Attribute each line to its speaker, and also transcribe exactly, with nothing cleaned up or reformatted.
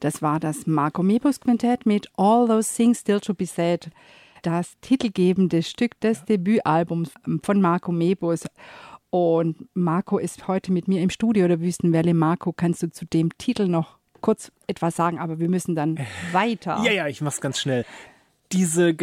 Speaker 1: Das war das Marco Mebus Quintett mit All Those Things Still to Be Said. Das titelgebende Stück des Debütalbums von Marco Mebus. Und Marco ist heute mit mir im Studio der Wüstenwelle. Marco, kannst du zu dem Titel noch kurz etwas sagen? Aber wir müssen dann weiter.
Speaker 2: Ja, ja, ich mach's ganz schnell. Diese